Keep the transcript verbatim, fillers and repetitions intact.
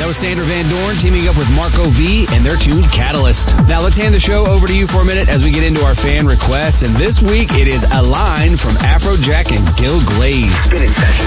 was Sandra Van Dorn teaming up with Marco V and their tune Catalyst. Now let's hand the show over to you for a minute as we get into our fan requests. And this week it is A Line from Afrojack and Gil Glaze. Spinning Session.